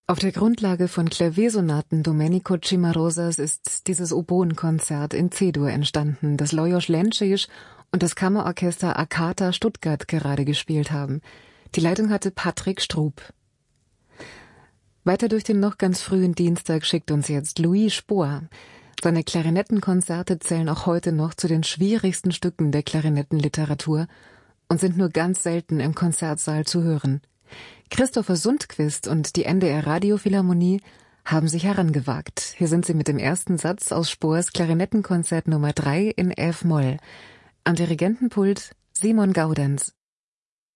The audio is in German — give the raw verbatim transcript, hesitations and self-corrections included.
Auf der Grundlage von Klaviersonaten Domenico Cimarosas ist dieses Oboenkonzert in C-Dur entstanden, das Lajos Lencsés und das Kammerorchester Akata Stuttgart gerade gespielt haben. Die Leitung hatte Patrick Strub. Weiter durch den noch ganz frühen Dienstag schickt uns jetzt Louis Spohr. Seine Klarinettenkonzerte zählen auch heute noch zu den schwierigsten Stücken der Klarinettenliteratur und sind nur ganz selten im Konzertsaal zu hören. Christopher Sundquist und die N D R Radiophilharmonie haben sich herangewagt. Hier sind sie mit dem ersten Satz aus Spohrs Klarinettenkonzert Nummer drei in F-Moll. Am Dirigentenpult Simon Gaudenz.